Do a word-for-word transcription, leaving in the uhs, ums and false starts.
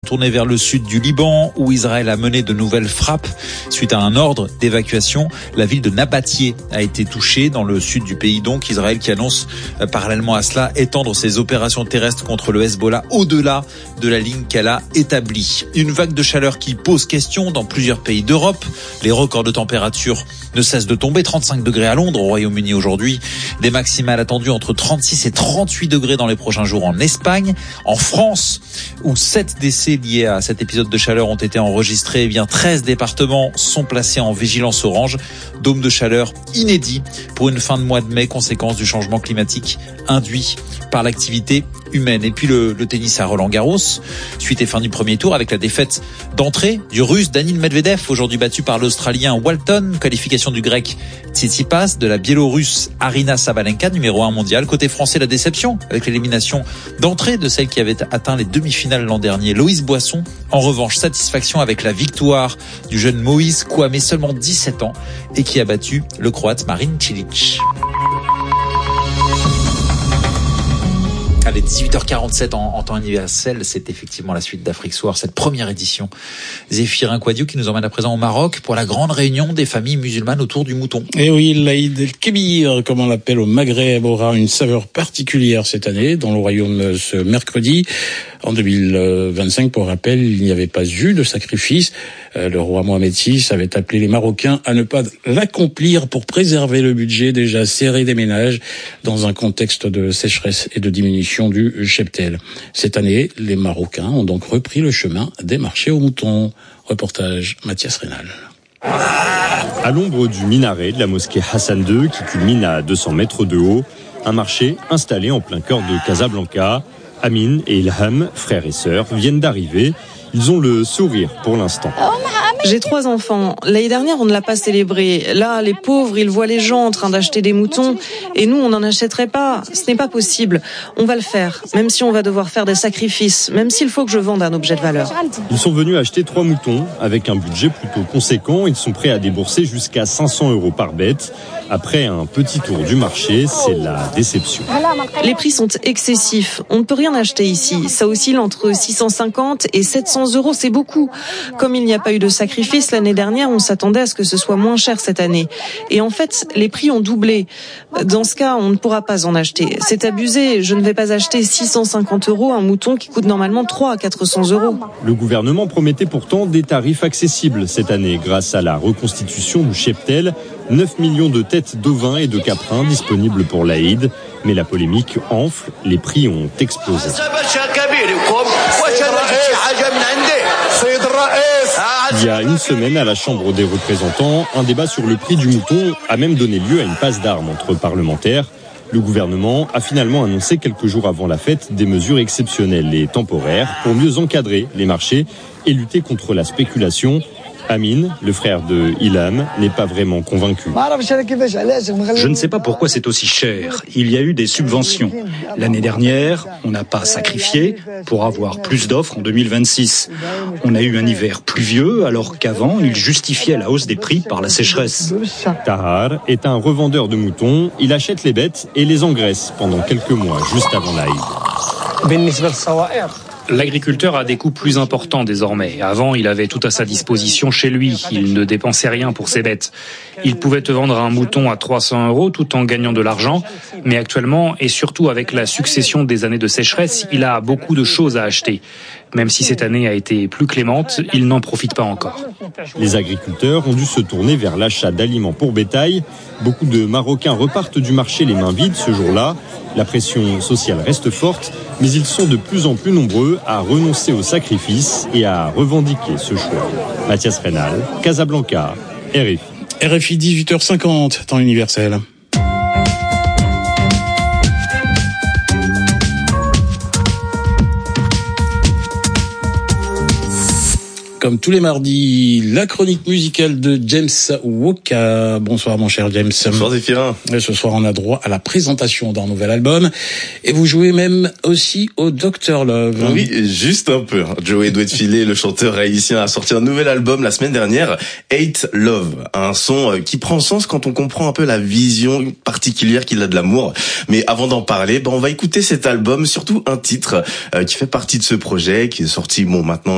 Tourné vers le sud du Liban, où Israël a mené de nouvelles frappes suite à un ordre d'évacuation. La ville de Nabatieh a été touchée dans le sud du pays. Donc Israël qui annonce euh, parallèlement à cela étendre ses opérations terrestres contre le Hezbollah au-delà de la ligne qu'elle a établie. Une vague de chaleur qui pose question dans plusieurs pays d'Europe. Les records de température ne cessent de tomber. trente-cinq degrés à Londres, au Royaume-Uni aujourd'hui. Des maximales attendues entre trente-six et trente-huit degrés dans les prochains jours en Espagne. En France, où sept décès liés à cet épisode de chaleur ont été enregistrés, eh bien treize départements sont placés en vigilance orange. Dôme de chaleur inédit pour une fin de mois de mai, conséquence du changement climatique induit par l'activité humaine. Et puis le, le tennis à Roland-Garros, suite et fin du premier tour avec la défaite d'entrée du Russe Daniil Medvedev, aujourd'hui battu par l'Australien Walton, qualification du Grec Tsitsipas, de la Biélorusse Arina Sabalenka, numéro un mondial. Côté français, la déception avec l'élimination d'entrée de celle qui avait atteint les demi-finales l'an dernier, Loïs Boisson. En revanche, satisfaction avec la victoire du jeune Moïse Kouamé, seulement dix-sept ans, et qui a battu le Croate Marin Cilic. Allez, dix-huit heures quarante-sept en, en temps universel, c'est effectivement la suite d'Afrique Soir, cette première édition. Zéphirin Quadio qui nous emmène à présent au Maroc pour la grande réunion des familles musulmanes autour du mouton. Et oui, l'Aïd el-Kébir, comme on l'appelle au Maghreb, aura une saveur particulière cette année dans le royaume ce mercredi. En deux mille vingt-cinq, pour rappel, il n'y avait pas eu de sacrifice. Le roi Mohamed six avait appelé les Marocains à ne pas l'accomplir pour préserver le budget déjà serré des ménages dans un contexte de sécheresse et de diminution du cheptel. Cette année, les Marocains ont donc repris le chemin des marchés aux moutons. Reportage Mathias Rénal. À l'ombre du minaret de la mosquée Hassan deux, qui culmine à deux cents mètres de haut, un marché installé en plein cœur de Casablanca. Amin et Ilham, frères et sœurs, viennent d'arriver. Ils ont le sourire pour l'instant. J'ai trois enfants. L'année dernière, on ne l'a pas célébré. Là, les pauvres, ils voient les gens en train d'acheter des moutons. Et nous, on n'en achèterait pas. Ce n'est pas possible. On va le faire, même si on va devoir faire des sacrifices, même s'il faut que je vende un objet de valeur. Ils sont venus acheter trois moutons avec un budget plutôt conséquent. Ils sont prêts à débourser jusqu'à cinq cents euros par bête. Après un petit tour du marché, c'est la déception. Les prix sont excessifs. On ne peut rien acheter ici. Ça oscille entre six cent cinquante et sept cents euros. C'est beaucoup. Comme il n'y a pas eu de sacrifice l'année dernière, on s'attendait à ce que ce soit moins cher cette année. Et en fait, les prix ont doublé. Dans ce cas, on ne pourra pas en acheter. C'est abusé. Je ne vais pas acheter six cent cinquante euros un mouton qui coûte normalement trois à quatre cents euros. Le gouvernement promettait pourtant des tarifs accessibles cette année grâce à la reconstitution du cheptel. neuf millions de têtes d'ovins et de caprins disponibles pour l'Aïd. Mais la polémique enfle, les prix ont explosé. Il y a une semaine, à la Chambre des représentants, un débat sur le prix du mouton a même donné lieu à une passe d'armes entre parlementaires. Le gouvernement a finalement annoncé quelques jours avant la fête des mesures exceptionnelles et temporaires pour mieux encadrer les marchés et lutter contre la spéculation. Amin, le frère de Ilham, n'est pas vraiment convaincu. Je ne sais pas pourquoi c'est aussi cher. Il y a eu des subventions. L'année dernière, on n'a pas sacrifié pour avoir plus d'offres en deux mille vingt-six. On a eu un hiver pluvieux alors qu'avant, il justifiait la hausse des prix par la sécheresse. Tahar est un revendeur de moutons. Il achète les bêtes et les engraisse pendant quelques mois, juste avant l'Aïd. L'agriculteur a des coûts plus importants désormais. Avant, il avait tout à sa disposition chez lui. Il ne dépensait rien pour ses bêtes. Il pouvait te vendre un mouton à trois cents euros tout en gagnant de l'argent. Mais actuellement, et surtout avec la succession des années de sécheresse, il a beaucoup de choses à acheter. Même si cette année a été plus clémente, il n'en profite pas encore. Les agriculteurs ont dû se tourner vers l'achat d'aliments pour bétail. Beaucoup de Marocains repartent du marché les mains vides ce jour-là. La pression sociale reste forte, mais ils sont de plus en plus nombreux à renoncer au sacrifice et à revendiquer ce choix. Mathias Rénal, Casablanca, R F I. R F I dix-huit heures cinquante, temps universel. Comme tous les mardis, la chronique musicale de James Woka. Bonsoir mon cher James. Bonsoir Zéphirin. Et ce soir on a droit à la présentation d'un nouvel album. Et vous jouez même aussi au docteur Love. Oui, juste un peu. Joey Douet-Filet, le chanteur haïtien, a sorti un nouvel album la semaine dernière, Hate Love. Un son qui prend sens quand on comprend un peu la vision particulière qu'il a de l'amour. Mais avant d'en parler, ben on va écouter cet album, surtout un titre euh, qui fait partie de ce projet, qui est sorti bon maintenant